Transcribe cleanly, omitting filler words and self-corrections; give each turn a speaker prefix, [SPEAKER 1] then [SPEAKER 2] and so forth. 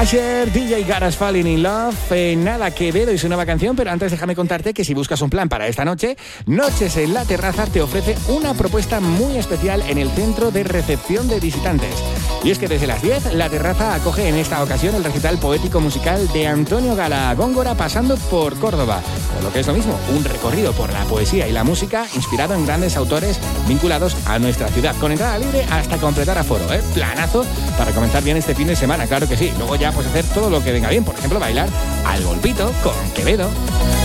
[SPEAKER 1] Asher, DJ Garas Falling in Love. Nada, Quevedo y su nueva canción, pero antes déjame contarte que si buscas un plan para esta noche, Noches en la Terraza te ofrece una propuesta muy especial en el centro de recepción de visitantes. Y es que desde las 10, La Terraza acoge en esta ocasión el recital poético musical de Antonio Gala Góngora pasando por Córdoba. O lo que es lo mismo, un recorrido por la poesía y la música inspirado en grandes autores vinculados a nuestra ciudad. Con entrada libre hasta completar aforo, ¿eh? Planazo para comenzar bien este fin de semana, claro que sí. Luego ya puedes hacer todo lo que venga bien, por ejemplo, bailar al golpito con Quevedo.